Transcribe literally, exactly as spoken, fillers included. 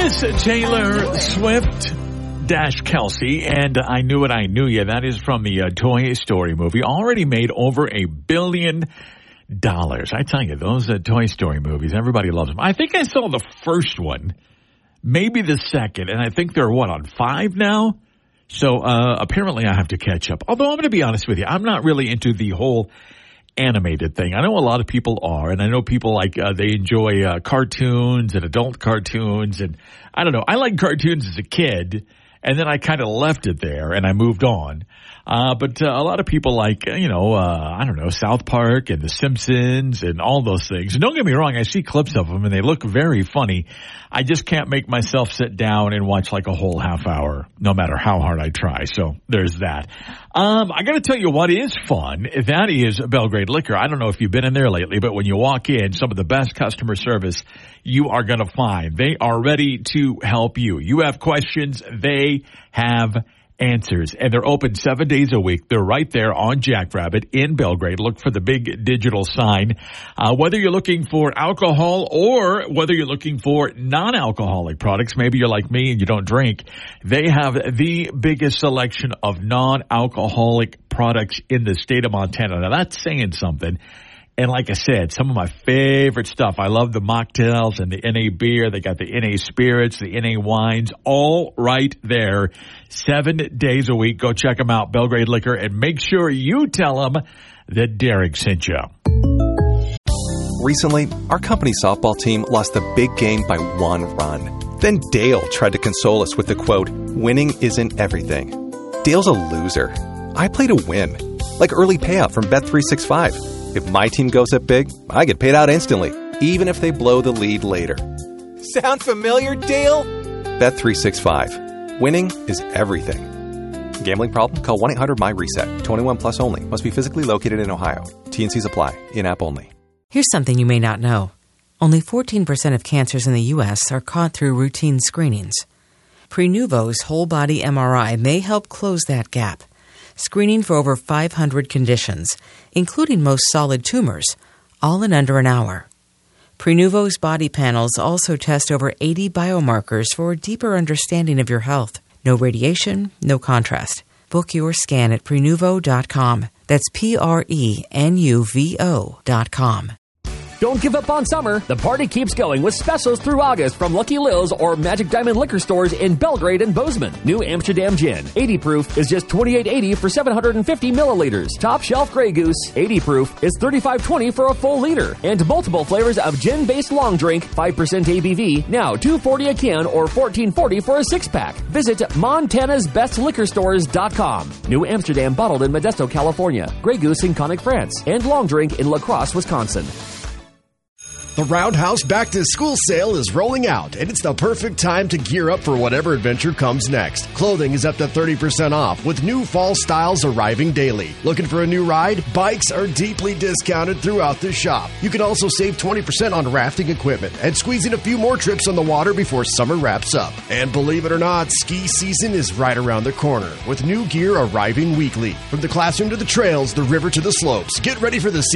Miss Taylor Swift dash Kelsey, and I Knew It, I Knew Ya. That is from the uh, Toy Story movie. Already made over a billion dollars. I tell you, those uh, Toy Story movies, everybody loves them. I think I saw the first one, maybe the second, and I think they're, what, on five now? So uh, apparently I have to catch up. Although I'm going to be honest with you, I'm not really into the whole animated thing. I know a lot of people are, and I know people like uh, they enjoy uh, cartoons and adult cartoons, and I don't know. I like cartoons as a kid, and then I kind of left it there and I moved on. Uh, but uh, a lot of people like, you know, uh, I don't know, South Park and The Simpsons and all those things. And don't get me wrong, I see clips of them and they look very funny. I just can't make myself sit down and watch like a whole half hour, no matter how hard I try. So there's that. Um, I got to tell you what is fun. That is Belgrade Liquor. I don't know if you've been in there lately, but when you walk in, some of the best customer service you are going to find. They are ready to help you. You have questions, they have answers, and they're open seven days a week. They're right there on Jackrabbit in Belgrade. Look for the big digital sign. Uh, whether you're looking for alcohol or whether you're looking for non-alcoholic products, maybe you're like me and you don't drink, they have the biggest selection of non-alcoholic products in the state of Montana. Now, that's saying something. And like I said, some of my favorite stuff. I love the mocktails and the N A beer. They got the N A spirits, the N A wines, all right there. Seven days a week. Go check them out, Belgrade Liquor, and make sure you tell them that Derek sent you. Recently, our company softball team lost a big game by one run. Then Dale tried to console us with the quote, "Winning isn't everything." Dale's a loser. I play to win. Like early payout from Bet three sixty-five. If my team goes up big, I get paid out instantly, even if they blow the lead later. Sound familiar, Dale? Bet three sixty-five. Winning is everything. Gambling problem? Call one eight hundred M Y reset. twenty-one plus only. Must be physically located in Ohio. T and Cs apply. In-app only. Here's something you may not know. Only fourteen percent of cancers in the U S are caught through routine screenings. Prenuvo's whole-body M R I may help close that gap. Screening for over five hundred conditions, including most solid tumors, all in under an hour. Prenuvo's body panels also test over eighty biomarkers for a deeper understanding of your health. No radiation, no contrast. Book your scan at Prenuvo dot com. That's P R E N U V O dot com. Don't give up on summer. The party keeps going with specials through August from Lucky Lil's or Magic Diamond liquor stores in Belgrade and Bozeman. New Amsterdam Gin, eighty proof, is just twenty-eight eighty for seven hundred fifty milliliters. Top Shelf Grey Goose, eighty proof, is thirty-five twenty for a full liter. And multiple flavors of gin-based long drink, five percent A B V, now two forty a can or fourteen forty for a six-pack. Visit Montana's Best Liquor Stores dot com. New Amsterdam bottled in Modesto, California. Grey Goose in Conic, France. And long drink in La Crosse, Wisconsin. The Roundhouse Back to School sale is rolling out, and it's the perfect time to gear up for whatever adventure comes next. Clothing is up to thirty percent off, with new fall styles arriving daily. Looking for a new ride? Bikes are deeply discounted throughout the shop. You can also save twenty percent on rafting equipment and squeeze in a few more trips on the water before summer wraps up. And believe it or not, ski season is right around the corner, with new gear arriving weekly. From the classroom to the trails, the river to the slopes, get ready for the season.